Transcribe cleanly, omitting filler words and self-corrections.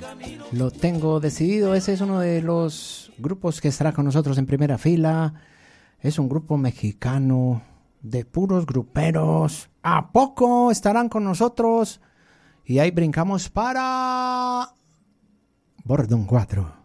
Lo tengo decidido. Ese es uno de los grupos que estará con nosotros en primera fila. Es un grupo mexicano de puros gruperos. ¿A poco estarán con nosotros? Y ahí brincamos para Bordón 4.